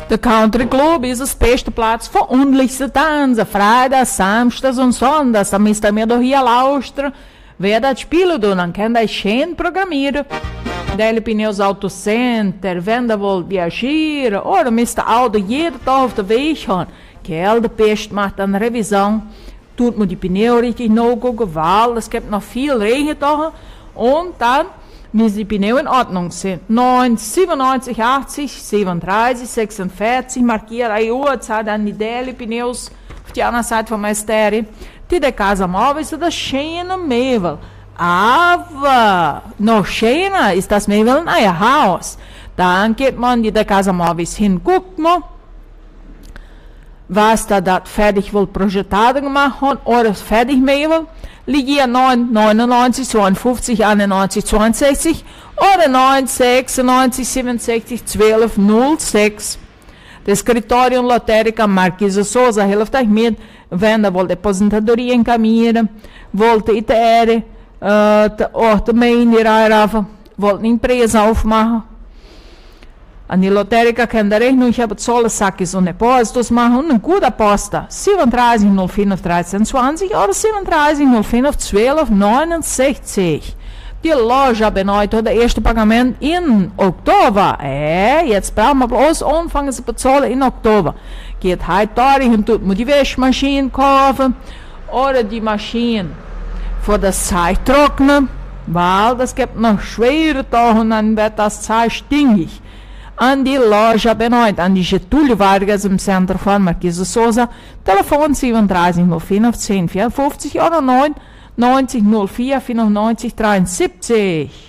Der Country Club ist das beste Platz für ordentliche Tanzen. Freitags, Samstags und Sonntags. Da müsst ihr mir doch hier lauschen, wer das spielt. Und dann könnt ihr schön programmieren. Dele Pneus Auto Center, wenn ihr wollt viagieren. Oder müsst ihr Auto jeden Tag auf den Weg haben. Kerl, der Pest macht eine Revision. Tut man die Pneu richtig nachgucken, weil es gibt noch viel Regentage. Und dann müssen die Pneu in Ordnung sind. 9, 97, 80, 37, 46, markiert eine Uhrzeit an die Dele Pneus auf die andere Seite vom Mysterio. Die der Casa Móvel ist das schöne Möbel. Aber noch schöner ist das Möbel in euer Haus. Dann geht man in der Casa Móvel hin, guckt man, was da fertig wohl projetado gemacht hat, oder das Fertigmöbel, liegt hier 9, 99, 52, 91, 62, oder 9, 96, 67, 12, 06. Das Escritório Lotérica Marquesa Souza, hilft euch mit, wenn ihr wollt Aposentadoria encaminhar, wollt ITR, também ir wollt eine Empresa aufmachen. An die Lotérica könnt ihr Rechnung, ich habe Zolle Sackes und Depósitos machen und eine gute Aposta. 37 05 13 20 oder 37 05 12 69. Die Loja benötigt das erste Pagament in Oktober. Jetzt brauchen wir bloß anfangen zu bezahlen in Oktober. Geht heute durch und tut man die Wäschmaschine kaufen oder die Maschine für das Zeug trocknen, weil das gibt noch schwere Tage und dann wird das Zeug stinkig. An die Loja benötigt, an die Getúlio Vargas im Zentrum von Marquesa Souza, Telefon 37 05 10 54 oder 9 90 04 94 73.